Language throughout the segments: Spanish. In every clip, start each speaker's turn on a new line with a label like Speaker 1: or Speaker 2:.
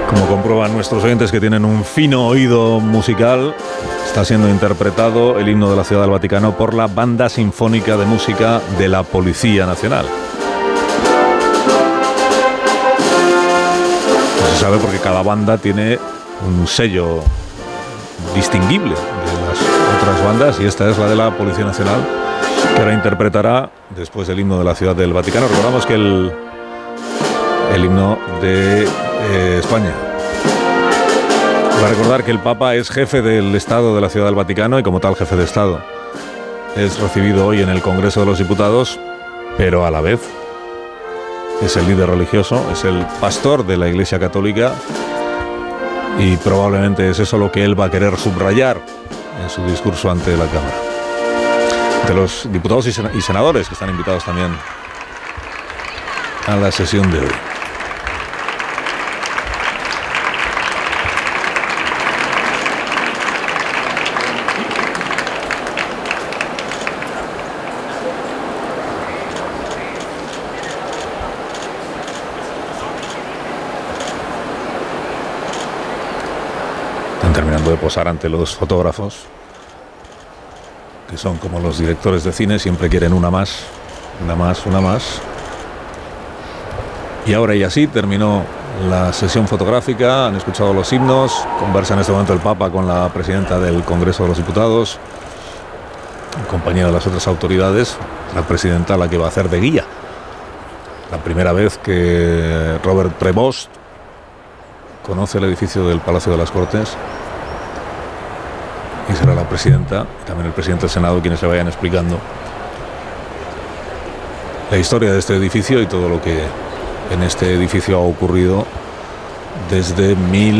Speaker 1: Como comprueban nuestros oyentes que tienen un fino oído musical, está siendo interpretado el himno de la Ciudad del Vaticano por la Banda Sinfónica de Música de la Policía Nacional. No se sabe porque cada banda tiene un sello distinguible de las otras bandas y esta es la de la Policía Nacional, que ahora interpretará después del himno de la Ciudad del Vaticano. Recordamos que el himno de España. Va a recordar que el Papa es jefe del Estado de la Ciudad del Vaticano y como tal jefe de Estado es recibido hoy en el Congreso de los Diputados, pero a la vez es el líder religioso, es el pastor de la Iglesia Católica y probablemente es eso lo que él va a querer subrayar en su discurso ante la Cámara. De los diputados y senadores que están invitados también a la sesión de hoy. Están terminando de posar ante los fotógrafos, que son como los directores de cine, siempre quieren una más. Y ahora y así terminó la sesión fotográfica, han escuchado los himnos, conversa en este momento el Papa con la presidenta del Congreso de los Diputados, en compañía de las otras autoridades, la presidenta la que va a hacer de guía. La primera vez que Robert Prevost conoce el edificio del Palacio de las Cortes y será la presidenta y también el presidente del Senado quienes le vayan explicando la historia de este edificio y todo lo que en este edificio ha ocurrido desde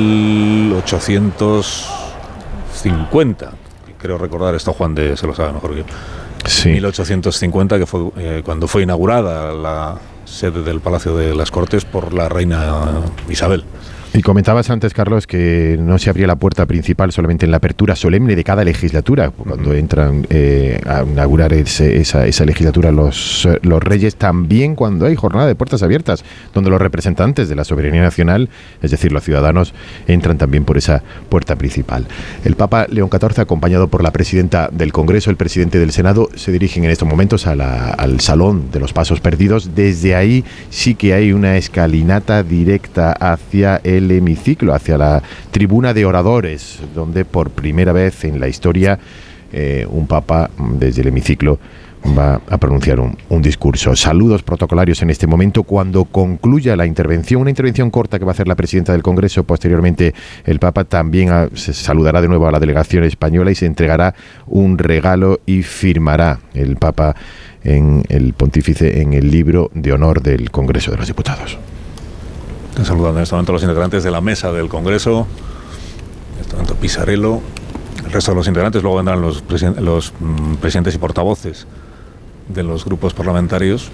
Speaker 1: 1850. Creo recordar esto, Juan de se lo sabe mejor que yo. Sí. 1850, que fue cuando fue inaugurada la sede del Palacio de las Cortes por la reina Isabel.
Speaker 2: Y comentabas antes, Carlos, que no se abría la puerta principal solamente en la apertura solemne de cada legislatura, cuando entran a inaugurar esa legislatura los reyes, también cuando hay jornada de puertas abiertas, donde los representantes de la soberanía nacional, es decir, los ciudadanos, entran también por esa puerta principal. El Papa León XIV, acompañado por la presidenta del Congreso, el presidente del Senado, se dirigen en estos momentos al Salón de los Pasos Perdidos. Desde ahí sí que hay una escalinata directa hacia el hemiciclo, hacia la tribuna de oradores, donde por primera vez en la historia un papa desde el hemiciclo va a pronunciar un discurso. Saludos protocolarios en este momento cuando concluya la intervención, una intervención corta que va a hacer la presidenta del Congreso. Posteriormente el Papa también se saludará de nuevo a la delegación española y se entregará un regalo y firmará el Papa en el pontífice en el libro de honor del Congreso de los Diputados.
Speaker 1: Están saludando en este momento a los integrantes de la mesa del Congreso, en este momento Pisarello, el resto de los integrantes, luego vendrán los presidentes y portavoces de los grupos parlamentarios.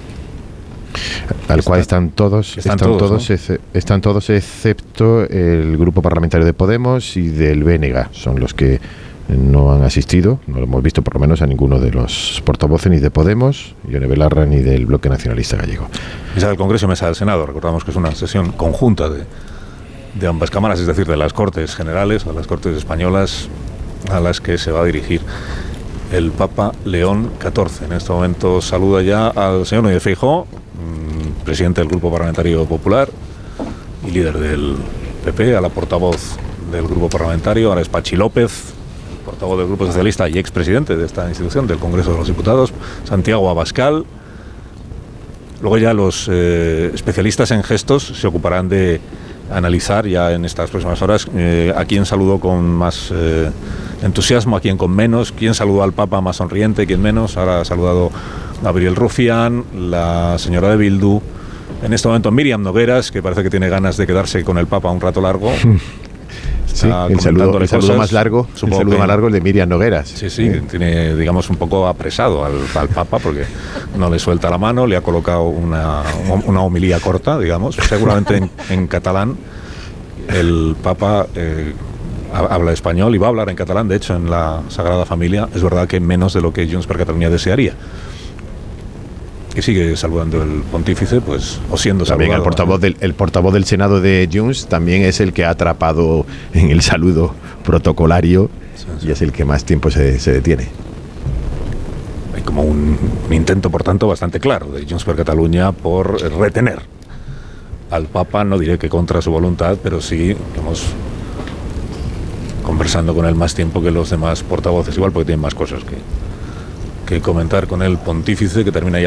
Speaker 2: Al cual están todos, están todos excepto el grupo parlamentario de Podemos y del BNG, son los que no han asistido, no lo hemos visto por lo menos a ninguno de los portavoces ni de Podemos, Ione Belarra, ni del Bloque Nacionalista Gallego.
Speaker 1: Mesa del Congreso y Mesa del Senado, recordamos que es una sesión conjunta de ambas cámaras, es decir, de las Cortes Generales, a las Cortes Españolas, a las que se va a dirigir el Papa León XIV. En este momento saluda ya al señor Núñez Feijóo, presidente del Grupo Parlamentario Popular y líder del PP, a la portavoz del Grupo Parlamentario, ahora es Pachi López, portavoz del Grupo Socialista y expresidente de esta institución, del Congreso de los Diputados, Santiago Abascal. Luego ya los especialistas en gestos se ocuparán de analizar ya en estas próximas horas a quién saludó con más entusiasmo, a quién con menos, quién saludó al Papa más sonriente, quién menos. Ahora ha saludado Gabriel Rufián, la señora de Bildu, en este momento Míriam Nogueras, que parece que tiene ganas de quedarse con el Papa un rato largo.
Speaker 2: Sí, el saludo más largo, el de Míriam Nogueras.
Speaker 1: Sí, tiene, digamos, un poco apresado al Papa porque no le suelta la mano, le ha colocado una homilía corta, digamos, seguramente en catalán. El Papa habla español y va a hablar en catalán, de hecho, en la Sagrada Familia. Es verdad que menos de lo que Junts per Catalunya desearía. que sigue saludando el pontífice, pues, o siendo
Speaker 2: también
Speaker 1: saludado.
Speaker 2: el portavoz del Senado de Junts también es el que ha atrapado en el saludo protocolario, y es el que más tiempo se detiene.
Speaker 1: Hay como un intento, por tanto, bastante claro de Junts per Catalunya por retener al Papa, no diré que contra su voluntad, pero sí, digamos, conversando con él más tiempo que los demás portavoces, igual porque tienen más cosas que comentar con el pontífice, que termina ya